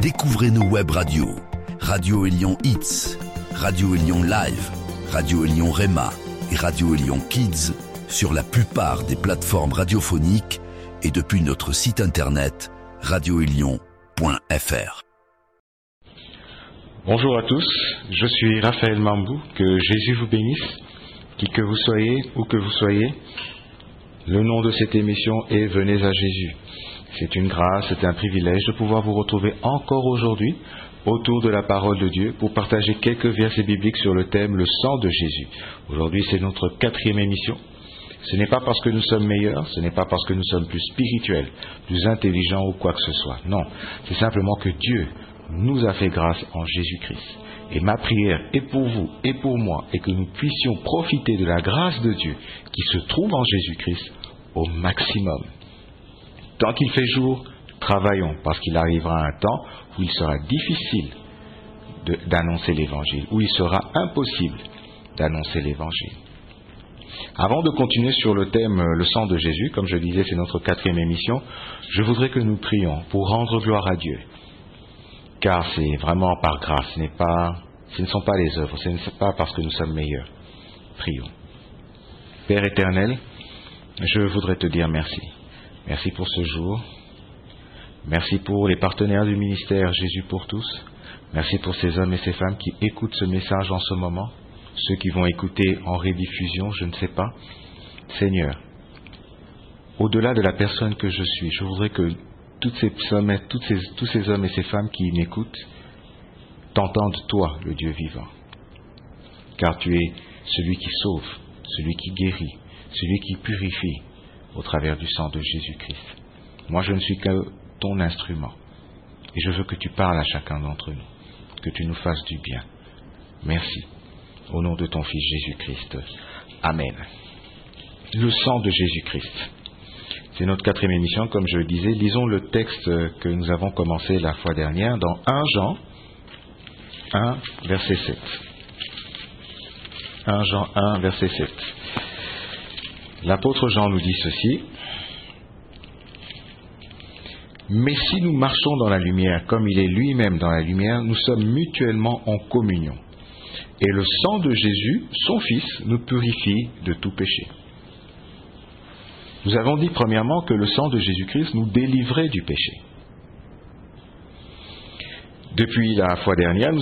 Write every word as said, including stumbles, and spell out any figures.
Découvrez nos web radios. Radio Élion Hits, Radio Élion Live, Radio Élion Rema et Radio Élion Kids sur la plupart des plateformes radiophoniques et depuis notre site internet radio élion point f r. Bonjour à tous, je suis Raphaël Mambou, que Jésus vous bénisse, qui que vous soyez, où que vous soyez. Le nom de cette émission est Venez à Jésus. C'est une grâce, c'est un privilège de pouvoir vous retrouver encore aujourd'hui autour de la parole de Dieu pour partager quelques versets bibliques sur le thème le sang de Jésus. Aujourd'hui, c'est notre quatrième émission. Ce n'est pas parce que nous sommes meilleurs, ce n'est pas parce que nous sommes plus spirituels, plus intelligents ou quoi que ce soit. Non, c'est simplement que Dieu nous a fait grâce en Jésus-Christ. Et ma prière est pour vous et pour moi, et que nous puissions profiter de la grâce de Dieu qui se trouve en Jésus-Christ au maximum. Tant qu'il fait jour, travaillons, parce qu'il arrivera un temps où il sera difficile de, d'annoncer l'Évangile, où il sera impossible d'annoncer l'Évangile. Avant de continuer sur le thème le sang de Jésus, comme je disais, c'est notre quatrième émission, je voudrais que nous prions pour rendre gloire à Dieu. Car c'est vraiment par grâce, ce n'est pas, ce ne sont pas les œuvres, ce n'est pas parce que nous sommes meilleurs. Prions. Père éternel, je voudrais te dire merci. Merci pour ce jour. Merci pour les partenaires du ministère Jésus pour tous. Merci pour ces hommes et ces femmes qui écoutent ce message en ce moment. Ceux qui vont écouter en rediffusion, je ne sais pas. Seigneur, au-delà de la personne que je suis, je voudrais que toutes ces hommes, toutes ces, tous ces hommes et ces femmes qui m'écoutent t'entendent, toi, le Dieu vivant. Car tu es celui qui sauve, celui qui guérit, celui qui purifie au travers du sang de Jésus-Christ. Moi, je ne suis que ton instrument. Et je veux que tu parles à chacun d'entre nous, que tu nous fasses du bien. Merci. Au nom de ton Fils Jésus-Christ. Amen. Le sang de Jésus-Christ. C'est notre quatrième émission, comme je le disais. Lisons le texte que nous avons commencé la fois dernière dans un Jean un, verset sept. un Jean un, verset sept. L'apôtre Jean nous dit ceci. Mais si nous marchons dans la lumière, comme il est lui-même dans la lumière, nous sommes mutuellement en communion. Et le sang de Jésus, son Fils, nous purifie de tout péché. Nous avons dit premièrement que le sang de Jésus-Christ nous délivrait du péché. Depuis la fois dernière, nous